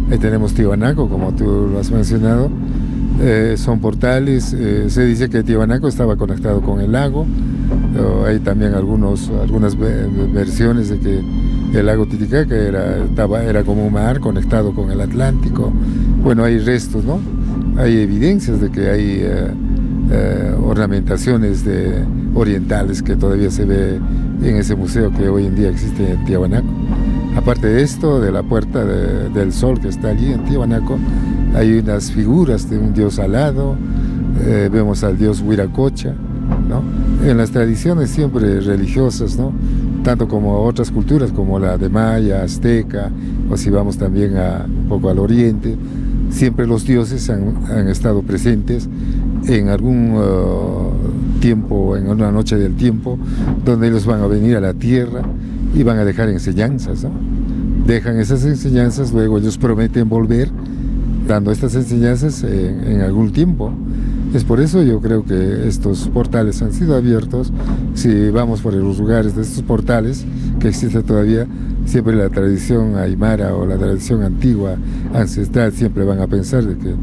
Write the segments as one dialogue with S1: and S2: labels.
S1: Ahí tenemos Tiwanaku, como tú lo has mencionado. Son portales. Se dice que Tiwanaku estaba conectado con el lago. Hay también algunas versiones de que el lago Titicaca era como un mar conectado con el Atlántico. Bueno, hay restos, ¿no? Hay evidencias de que hay ornamentaciones orientales que todavía se ve en ese museo que hoy en día existe en Tiwanaku. Aparte de esto, de la Puerta del Sol que está allí en Tiwanaku, hay unas figuras de un dios alado. Vemos al dios Huiracocha, ¿no? En las tradiciones siempre religiosas, ¿no? Tanto como otras culturas como la de Maya, Azteca, o si vamos también un poco al oriente, siempre los dioses han estado presentes en algún tiempo, en una noche del tiempo, donde ellos van a venir a la tierra y van a dejar enseñanzas, ¿no? Dejan esas enseñanzas, luego ellos prometen volver dando estas enseñanzas en algún tiempo. Es por eso yo creo que estos portales han sido abiertos. Si vamos por los lugares de estos portales que existen todavía, siempre la tradición aymara o la tradición antigua, ancestral, siempre van a pensar de que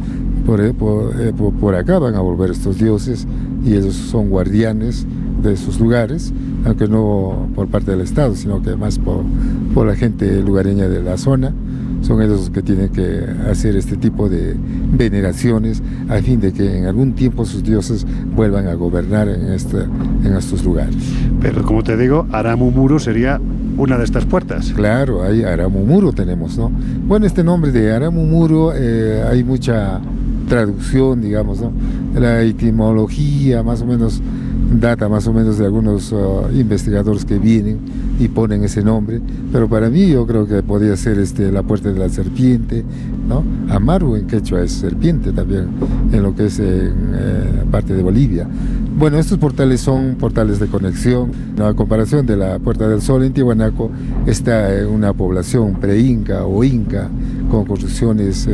S1: por acá van a volver estos dioses y ellos son guardianes de esos lugares, aunque no por parte del Estado, sino que más por la gente lugareña de la zona. Son ellos los que tienen que hacer este tipo de veneraciones a fin de que en algún tiempo sus dioses vuelvan a gobernar en estos lugares.
S2: Pero como te digo, Aramumuro sería una de estas puertas.
S1: Claro, ahí Aramumuro tenemos, ¿no? Bueno, este nombre de Aramumuro hay mucha traducción, digamos, ¿no? La etimología más o menos data más o menos de algunos investigadores que vienen y ponen ese nombre, pero para mí yo creo que podría ser la puerta de la serpiente, ¿no? Amaru en quechua es serpiente también, en lo que es parte de Bolivia. Bueno, estos portales son portales de conexión. A comparación de la Puerta del Sol en Tiwanaku, está en una población pre-inca o inca, con construcciones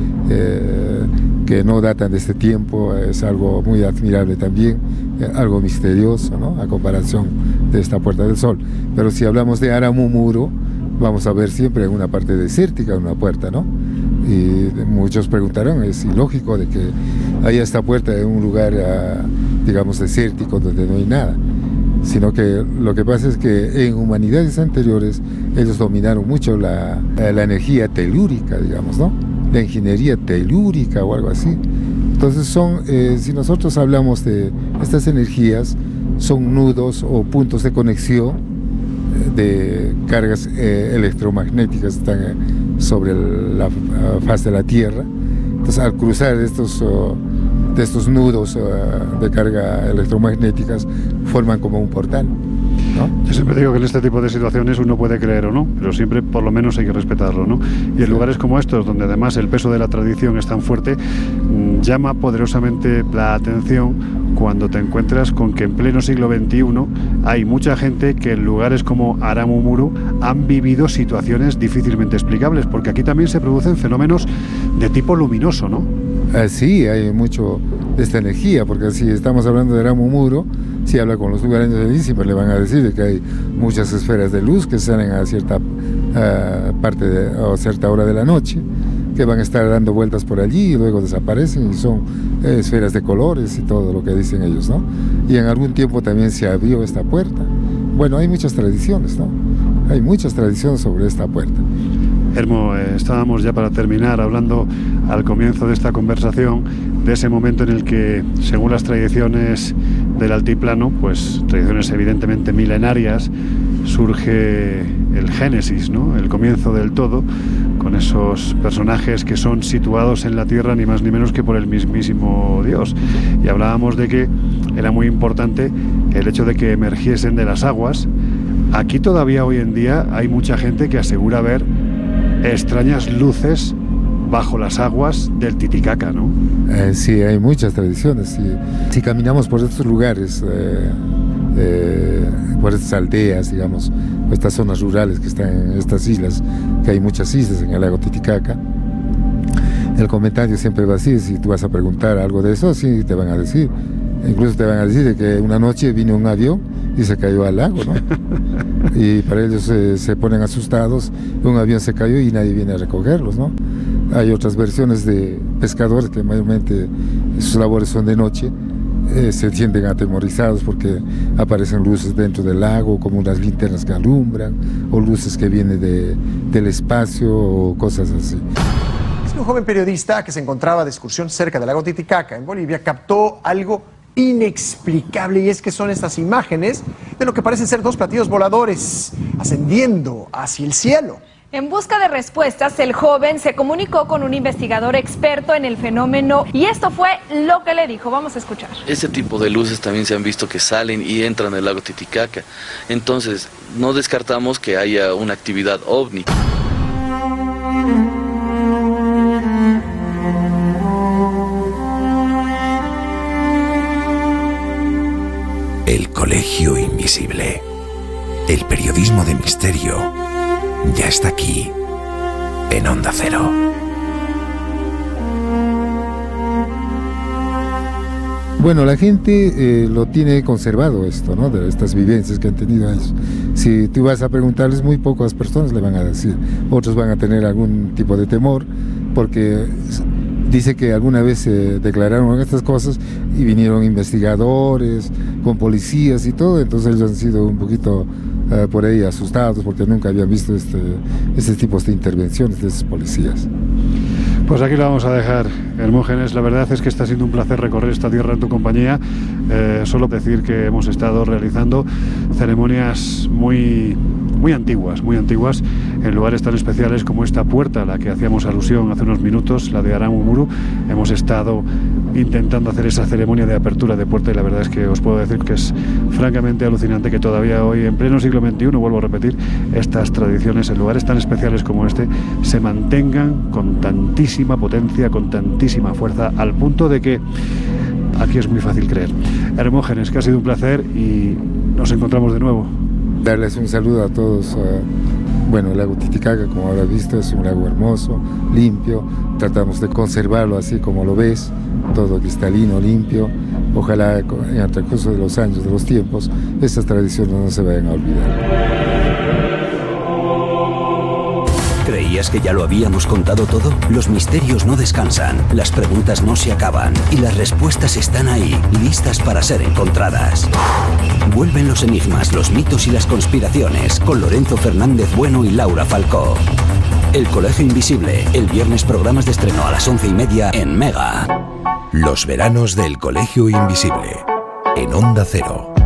S1: que no datan de este tiempo. Es algo muy admirable también, algo misterioso, ¿no? A comparación de esta Puerta del Sol. Pero si hablamos de Aramumuro, vamos a ver siempre una parte desértica, una puerta, ¿no? Y muchos preguntarán, es ilógico de que haya esta puerta en un lugar, digamos, desértico, donde no hay nada. Sino que lo que pasa es que en humanidades anteriores ellos dominaron mucho la energía telúrica, digamos, ¿no? La ingeniería telúrica o algo así. Entonces si nosotros hablamos de estas energías, son nudos o puntos de conexión de cargas electromagnéticas que están sobre la faz de la Tierra. Entonces, al cruzar de estos nudos de carga electromagnéticas, forman como un portal, ¿no?
S2: Yo siempre digo que en este tipo de situaciones uno puede creer o no, pero siempre por lo menos hay que respetarlo, ¿no? Y en lugares como estos, donde además el peso de la tradición es tan fuerte, llama poderosamente la atención cuando te encuentras con que en pleno siglo XXI hay mucha gente que en lugares como Aramumuro han vivido situaciones difícilmente explicables, porque aquí también se producen fenómenos de tipo luminoso, ¿no?
S1: Sí, hay mucho de esta energía, porque si estamos hablando de Aramumuro, si habla con los lugareños de allí, siempre le van a decir de que hay muchas esferas de luz que salen a cierta parte o cierta hora de la noche, que van a estar dando vueltas por allí y luego desaparecen y son esferas de colores y todo lo que dicen ellos, ¿no? Y en algún tiempo también se abrió esta puerta. Bueno, hay muchas tradiciones, ¿no? Hay muchas tradiciones sobre esta puerta.
S2: Hermo, estábamos ya para terminar hablando al comienzo de esta conversación de ese momento en el que, según las tradiciones del altiplano, pues tradiciones evidentemente milenarias, surge el Génesis, ¿no? El comienzo del todo, con esos personajes que son situados en la tierra ni más ni menos que por el mismísimo Dios. Y hablábamos de que era muy importante el hecho de que emergiesen de las aguas. Aquí todavía hoy en día hay mucha gente que asegura ver extrañas luces bajo las aguas del Titicaca, ¿no?
S1: Sí, hay muchas tradiciones. Si caminamos por estos lugares, por estas aldeas, digamos, estas zonas rurales que están en estas islas, que hay muchas islas en el lago Titicaca, el comentario siempre va así. Si tú vas a preguntar algo de eso, sí te van a decir. Incluso te van a decir de que una noche vino un avión y se cayó al lago, ¿no? Y para ellos se ponen asustados, un avión se cayó y nadie viene a recogerlos, ¿no? Hay otras versiones de pescadores que mayormente sus labores son de noche, se sienten atemorizados porque aparecen luces dentro del lago, como unas linternas que alumbran, o luces que vienen del espacio, o cosas así.
S3: Un joven periodista que se encontraba de excursión cerca del lago Titicaca, en Bolivia, captó algo inexplicable, y es que son estas imágenes de lo que parecen ser dos platillos voladores ascendiendo hacia el cielo.
S4: En busca de respuestas, el joven se comunicó con un investigador experto en el fenómeno y esto fue lo que le dijo. Vamos a escuchar.
S5: Este tipo de luces también se han visto que salen y entran en el lago Titicaca. Entonces, no descartamos que haya una actividad ovni.
S6: El Colegio Invisible. El periodismo de misterio ya está aquí, en Onda Cero.
S1: Bueno, la gente lo tiene conservado esto, ¿no? De estas vivencias que han tenido ellos. Si tú vas a preguntarles, muy pocas personas le van a decir. Otros van a tener algún tipo de temor, porque dice que alguna vez se declararon estas cosas y vinieron investigadores con policías y todo, entonces ellos han sido un poquito por ahí asustados porque nunca habían visto este tipo de intervenciones de esos policías.
S2: Pues aquí lo vamos a dejar, Hermógenes. La verdad es que está siendo un placer recorrer esta tierra en tu compañía. Solo decir que hemos estado realizando ceremonias muy antiguas, en lugares tan especiales como esta puerta a la que hacíamos alusión hace unos minutos, la de Aramumuru. Hemos estado intentando hacer esa ceremonia de apertura de puerta y la verdad es que os puedo decir que es francamente alucinante que todavía hoy, en pleno siglo XXI, vuelvo a repetir, estas tradiciones en lugares tan especiales como este se mantengan con tantísima potencia, con tantísima fuerza, al punto de que aquí es muy fácil creer. Hermógenes, que ha sido un placer y nos encontramos de nuevo.
S1: Darles un saludo a todos. Bueno, el lago Titicaca, como habrás visto, es un lago hermoso, limpio. Tratamos de conservarlo así como lo ves, todo cristalino, limpio. Ojalá en el transcurso de los años, de los tiempos, estas tradiciones no se vayan a olvidar.
S6: ¿Creías que ya lo habíamos contado todo? Los misterios no descansan, las preguntas no se acaban y las respuestas están ahí, listas para ser encontradas. Vuelven los enigmas, los mitos y las conspiraciones con Lorenzo Fernández Bueno y Laura Falcó. El Colegio Invisible, el viernes programas de estreno a las 11:30 en Mega. Los veranos del Colegio Invisible, en Onda Cero.